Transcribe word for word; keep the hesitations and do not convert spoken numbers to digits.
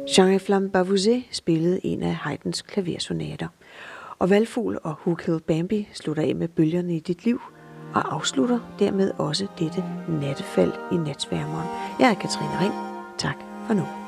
Jean-Flamme Bavouzet spillede en af Haydns klaversonater, og Valgfugl og Who Killed Bambi slutter af med Bølgerne i dit liv, og afslutter dermed også dette nattefald i natsværmeren. Jeg er Katrine Ring. Tak for nu.